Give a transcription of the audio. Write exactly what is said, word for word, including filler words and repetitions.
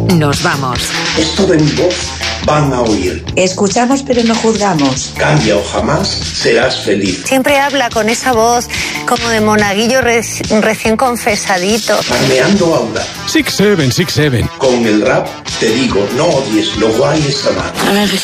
Nos vamos. Esto de mi voz van a oír. Escuchamos pero no juzgamos. Cambia o jamás serás feliz. Siempre habla con esa voz como de monaguillo reci- recién confesadito. Farmeando aura. Six Seven, Six Seven. Con el rap te digo, no odies, lo guay es amar.